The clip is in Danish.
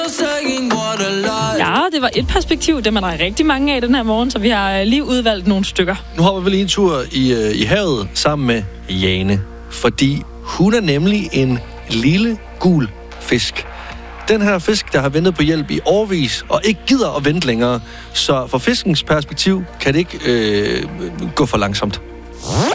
Ja, det var et perspektiv, det man har rigtig mange af den her morgen, så vi har lige udvalgt nogle stykker. Nu hopper vi lige en tur i havet sammen med Jane, fordi hun er nemlig en lille gul fisk. Den her fisk, der har ventet på hjælp i årevis og ikke gider at vente længere. Så fra fiskens perspektiv kan det ikke gå for langsomt.